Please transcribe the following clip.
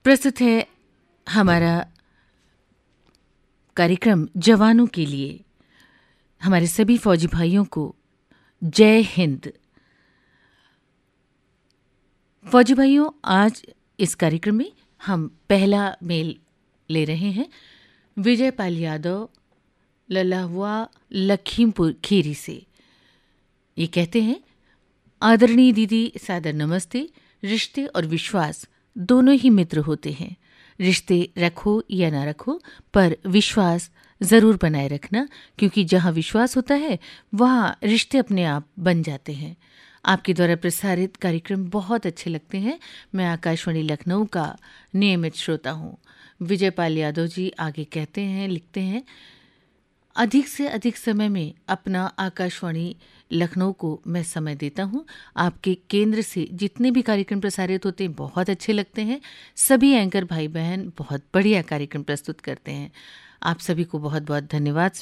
प्रस्तुत है हमारा कार्यक्रम जवानों के लिए। हमारे सभी फौजी भाइयों को जय हिंद। फौजी भाइयों, आज इस कार्यक्रम में हम पहला मेल ले रहे हैं विजय पाल यादव, लल्लाहुआ, लखीमपुर खीरी से। ये कहते हैं, आदरणीय दीदी, सादर नमस्ते। रिश्ते और विश्वास दोनों ही मित्र होते हैं। रिश्ते रखो या ना रखो, पर विश्वास ज़रूर बनाए रखना, क्योंकि जहाँ विश्वास होता है वहाँ रिश्ते अपने आप बन जाते हैं। आपके द्वारा प्रसारित कार्यक्रम बहुत अच्छे लगते हैं। मैं आकाशवाणी लखनऊ का नियमित श्रोता हूँ। विजय पाल यादव जी आगे कहते हैं, लिखते हैं, अधिक से अधिक समय में अपना आकाशवाणी लखनऊ को मैं समय देता हूँ। आपके केंद्र से जितने भी कार्यक्रम प्रसारित होते हैं बहुत अच्छे लगते हैं। सभी एंकर भाई बहन बहुत बढ़िया कार्यक्रम प्रस्तुत करते हैं। आप सभी को बहुत बहुत धन्यवाद